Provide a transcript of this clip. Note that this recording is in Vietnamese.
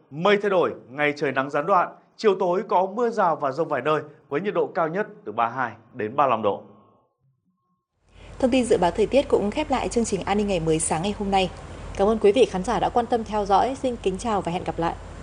Mây thay đổi, ngày trời nắng gián đoạn, chiều tối có mưa rào và dông vài nơi với nhiệt độ cao nhất từ 32 đến 35 độ. Thông tin dự báo thời tiết cũng khép lại chương trình An ninh ngày mới sáng ngày hôm nay. Cảm ơn quý vị khán giả đã quan tâm theo dõi. Xin kính chào và hẹn gặp lại.